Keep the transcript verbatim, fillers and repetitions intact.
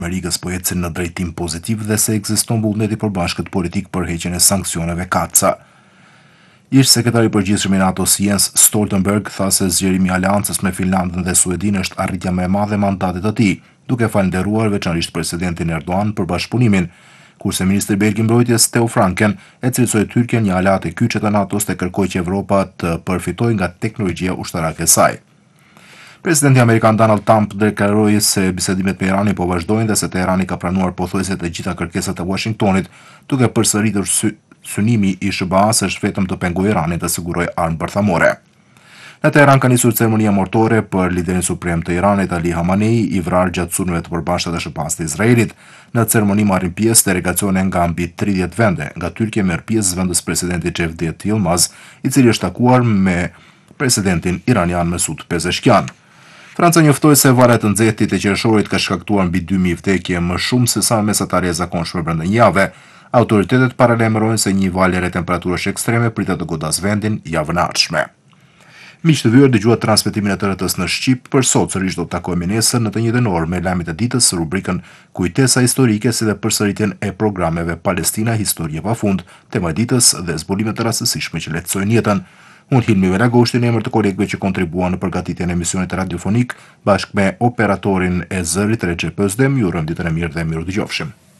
Amerikës po ecin në drejtim pozitiv dhe se ekziston vullneti i përbashkët politik për heqjen e sanksioneve katësa. Ish sekretari i përgjithshëm i NATO Jens Stoltenberg tha se zgjerimi i aleancës me Finlandën dhe Suedinë është arritja më e madhe e mandatit të tij, duke falënderuar veçanërisht presidentin Erdogan për bashkëpunimin, kurse ministri belg i mbrojtjes Theo Franken e cilësoi Tyrken një aleat e kyçe të NATO-s dhe kërkoi që Evropa të përfitojë nga teknologjia ushtarake e saj. Presidenti amerikan Donald Trump deklaroi se bisedimet me Iranin po vazhdojnë dhe se Teherani ka pranuar pothuajse të gjitha kërkesat e Washingtonit, duke përsëritur sy synimi i S B A-s është vetëm të pengojë Iranin të sigurojë armë bërthamore. Në Teheran ka nisur ceremonia mortore për liderin suprem të Iranit Ali Khamenei, i vrarë gjatë sulmeve të përbashkëta të S B A-s të Izraelit. Në ceremoni marrin pjesë delegacione nga mbi tridhjetë vende. Nga Tyrkia merr pjesë zëvendës presidenti Cevdet Yilmaz, i cili është takuar me presidentin iranian Mesut Pezeshkian. Franca njoftoi se varet të nxehtit të qershorit ka shkaktuar mbi dy mijë vdekje më shumë se sa mesatarja e zakonshme brenda një jave. Autoritetet paralajmërojnë se një valje e temperaturës ekstreme pritet të godas vendin javën e ardhshme. Miq të vyer, dëgjuat transmetimin e të R T S në Shqip. Për sot sërish do të takohemi nesër në të njëjtën orë me lajmet e ditës, rubrikën Kujtesa historike si dhe përsëritjen e programeve Palestina, historie pafund, tema e ditës dhe zbulimet e rastësishme që lehtësojnë jetën. Unë Hilmi Velagoshti në emër të kolegëve që kontribuan në përgatitjen e emisionit radiofonik bashkë me operatorin e zërit Recep Özdem, ju urojmë ditën e mirë dhe miru dëgjofshim.